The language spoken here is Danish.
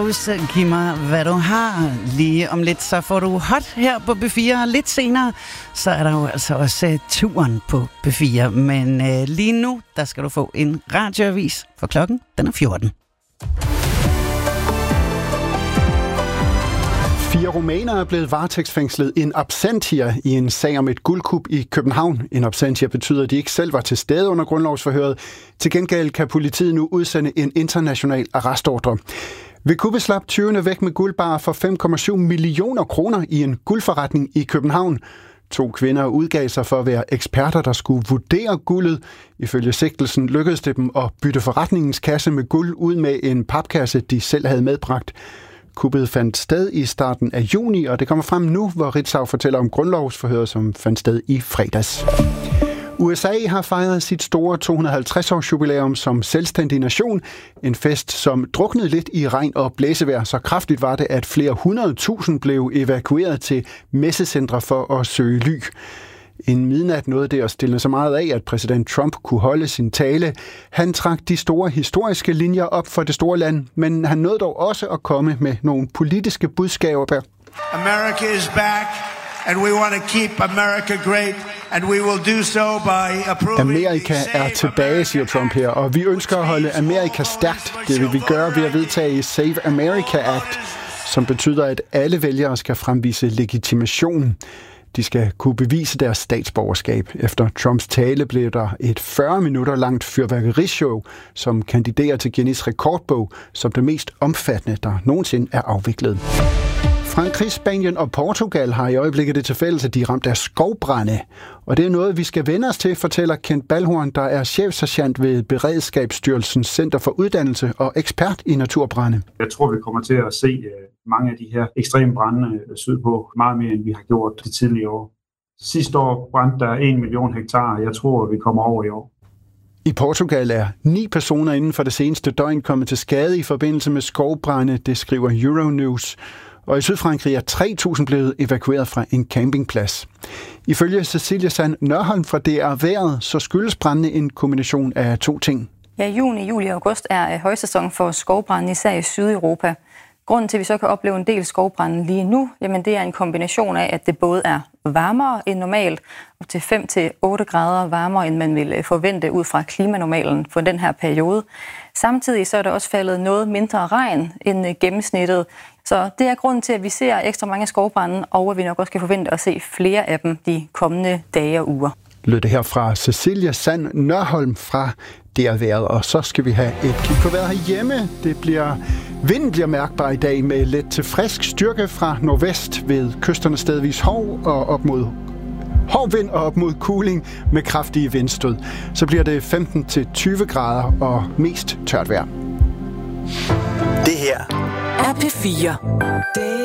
Rose, giv mig hvad du har. Lige om lidt, så får du hot her på B4. Lidt senere, så er der jo altså også turen på B4. Men lige nu, der skal du få en radioavis, for klokken den er 14. 4 rumænere er blevet varetægtsfængslet in absentia i en sag om et guldkup i København. In absentia betyder, at de ikke selv var til stede under grundlovsforhøret. Til gengæld kan politiet nu udsende en international arrestordre. Ved kuppet slap tyvene væk med guldbarer for 5,7 millioner kroner i en guldforretning i København. 2 kvinder udgav sig for at være eksperter, der skulle vurdere guldet. Ifølge sigtelsen lykkedes det dem at bytte forretningens kasse med guld ud med en papkasse, de selv havde medbragt. Kuppet fandt sted i starten af juni, og det kommer frem nu, hvor Ritzau fortæller om grundlovsforhøret, som fandt sted i fredags. USA har fejret sit store 250-års jubilæum som selvstændig nation. En fest, som druknede lidt i regn og blæsevejr. Så kraftigt var det, at flere 100.000 blev evakueret til messecentre for at søge ly. En midnat nåede det at stille så meget af, at præsident Trump kunne holde sin tale. Han trak de store historiske linjer op for det store land, men han nåede dog også at komme med nogle politiske budskaber. America is back, and we want to keep America great, and we will do so by approving. Amerika er tilbage, siger Trump her, og vi ønsker at holde Amerika stærkt. Det vil vi gøre ved at vedtage Save America Act, som betyder, at alle vælgere skal fremvise legitimation. De skal kunne bevise deres statsborgerskab. Efter Trumps tale blev der et 40 minutter langt fyrværkerishow, som kandiderer til Guinness rekordbog som det mest omfattende, der nogensinde er afviklet. Frankrig, Spanien og Portugal har i øjeblikket det til fælles, at de er ramt af skovbrande. Og det er noget, vi skal vende os til, fortæller Kent Balhorn, der er chefsergeant ved Beredskabsstyrelsens Center for Uddannelse og ekspert i naturbrande. Jeg tror, vi kommer til at se mange af de her ekstreme brande sydpå, meget mere end vi har gjort de tidligere år. Sidste år brændte der 1 million hektar. Jeg tror, vi kommer over i år. I Portugal er 9 personer inden for det seneste døgn kommet til skade i forbindelse med skovbrande, det skriver Euronews. Og i Sydfrankrig er 3.000 blevet evakueret fra en campingplads. Ifølge Cecilia Sand Nørholm fra DR Vejret, så skyldes brandene en kombination af 2 ting. Ja, juni, juli og august er højsæson for skovbrande, især i Sydeuropa. Grunden til, at vi så kan opleve en del skovbrande lige nu, jamen det er en kombination af, at det både er varmere end normalt, op til 5-8 grader varmere, end man ville forvente ud fra klimanormalen for den her periode. Samtidig så er der også faldet noget mindre regn end gennemsnittet. Så det er grunden til, at vi ser ekstra mange skovbrande, og at vi nok også kan forvente at se flere af dem de kommende dage og uger. Lød det her fra Cecilia Sand Nørholm fra DR Vejret, og så skal vi have et kig på vejret herhjemme. Vinden bliver mærkbar i dag med let til frisk styrke fra nordvest ved kysterne stedvis hård og op mod hård vind og op mod kuling med kraftige vindstød. Så bliver det 15-20 grader og mest tørt vejr. Det her er P4.